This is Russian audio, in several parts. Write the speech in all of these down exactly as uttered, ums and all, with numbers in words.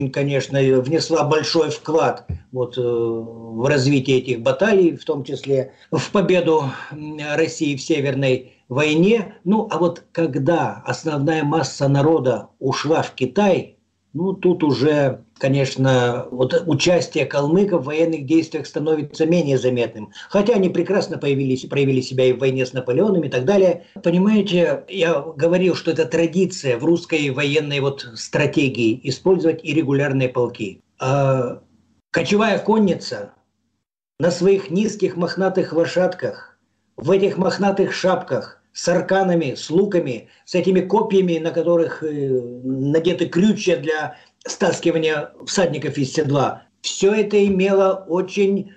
конечно, внесла большой вклад вот, в развитие этих баталий, в том числе в победу России в Северной войне. Ну, а вот когда основная масса народа ушла в Китай, ну, тут уже, конечно, вот участие калмыков в военных действиях становится менее заметным. Хотя они прекрасно появились, проявили себя и в войне с Наполеоном и так далее. Понимаете, я говорил, что это традиция в русской военной вот стратегии использовать иррегулярные полки. А кочевая конница на своих низких мохнатых лошадках, в этих мохнатых шапках, с арканами, с луками, с этими копьями, на которых надеты крючья для стаскивания всадников из седла. Все это имело очень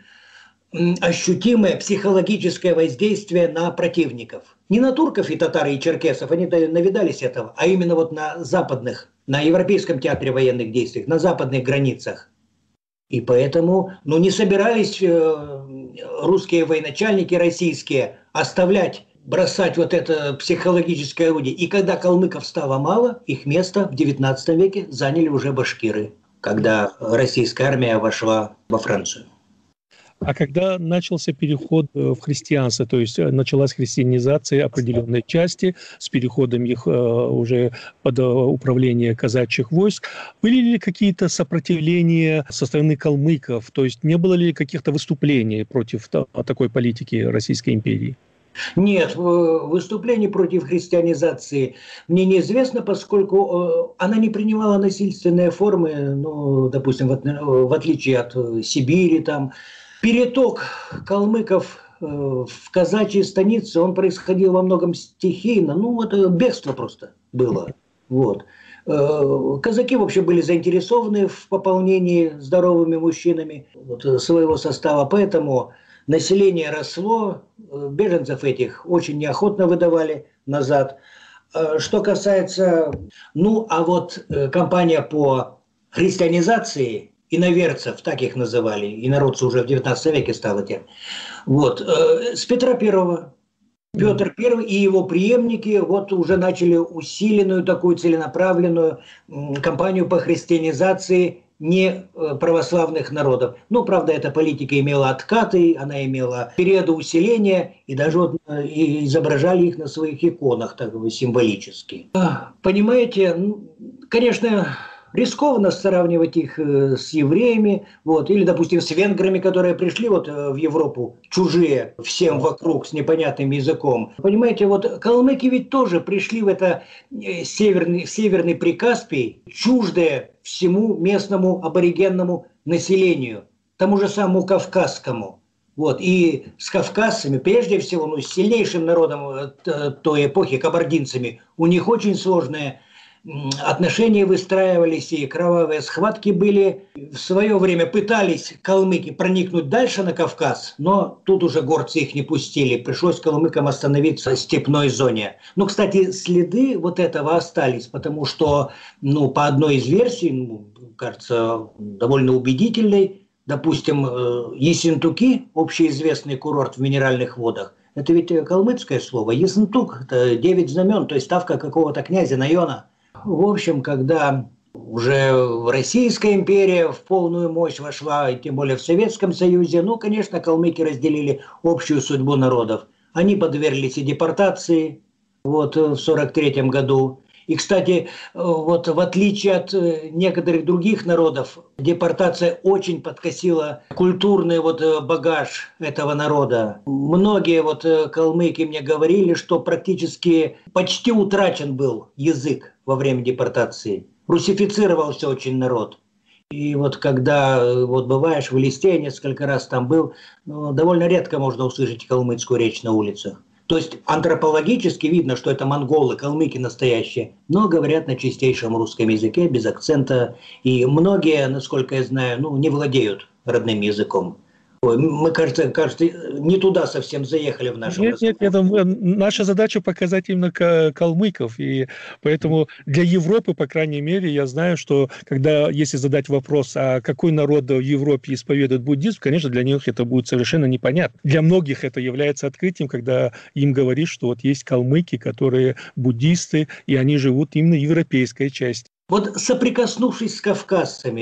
ощутимое психологическое воздействие на противников. Не на турков и татар и черкесов, они навидались этого, а именно вот на западных, на Европейском театре военных действий, на западных границах. И поэтому ну, не собирались русские военачальники российские оставлять, бросать вот это психологическое орудие. И когда калмыков стало мало, их место в девятнадцатом веке заняли уже башкиры, когда российская армия вошла во Францию. А когда начался переход в христианство, то есть началась христианизация определенной части с переходом их уже под управление казачьих войск, были ли какие-то сопротивления со стороны калмыков, то есть не было ли каких-то выступлений против такой политики Российской империи? Нет, выступлений против христианизации мне неизвестно, поскольку она не принимала насильственные формы, ну, допустим, в отличие от Сибири. Там. Переток калмыков в казачьи станицы, он происходил во многом стихийно, ну, это бегство просто было. Вот. Казаки вообще были заинтересованы в пополнении здоровыми мужчинами вот, своего состава, поэтому население росло, беженцев этих очень неохотно выдавали назад. Что касается, ну, а вот кампания по христианизации иноверцев, так их называли, инородцы уже в девятнадцатом веке стало тем, вот, с Петра Первого. Петр Первый и его преемники вот уже начали усиленную такую целенаправленную кампанию по христианизации не православных народов. Ну, правда, эта политика имела откаты, она имела периоды усиления, и даже вот изображали их на своих иконах, так бы символически. Понимаете, конечно, рискованно сравнивать их с евреями, вот, или, допустим, с венграми, которые пришли вот в Европу, чужие всем вокруг, с непонятным языком. Понимаете, вот калмыки ведь тоже пришли в это северный, северный Прикаспий, чуждое всему местному аборигенному населению, тому же самому кавказскому. Вот, и с кавказцами, прежде всего, ну, с сильнейшим народом той эпохи, кабардинцами, у них очень сложная отношения выстраивались, и кровавые схватки были. В свое время пытались калмыки проникнуть дальше на Кавказ, но тут уже горцы их не пустили. Пришлось калмыкам остановиться в степной зоне. Ну, кстати, следы вот этого остались, потому что, ну, по одной из версий, ну, кажется, довольно убедительной, допустим, Ессентуки, общеизвестный курорт в Минеральных водах, это ведь калмыцкое слово. Ессентук – это девять знамен, то есть ставка какого-то князя Найона. В общем, когда уже Российская империя в полную мощь вошла, и тем более в Советском Союзе, ну, конечно, калмыки разделили общую судьбу народов. Они подверглись и депортации вот, в сорок третьем году. И, кстати, вот в отличие от некоторых других народов, депортация очень подкосила культурный вот багаж этого народа. Многие вот калмыки мне говорили, что практически почти утрачен был язык во время депортации. Русифицировался очень народ. И вот когда вот бываешь в Элисте, несколько раз там был, ну, довольно редко можно услышать калмыцкую речь на улицах. То есть антропологически видно, что это монголы, калмыки настоящие, но говорят на чистейшем русском языке, без акцента. И многие, насколько я знаю, ну, не владеют родным языком. Ой, мы, кажется, кажется, не туда совсем заехали в нашем Нет, нет, нет, наша задача показать именно калмыков, и поэтому для Европы, по крайней мере, я знаю, что когда, если задать вопрос, а какой народ в Европе исповедует буддизм, конечно, для них это будет совершенно непонятно. Для многих это является открытием, когда им говоришь, что вот есть калмыки, которые буддисты, и они живут именно в европейской части. Вот соприкоснувшись с кавказцами,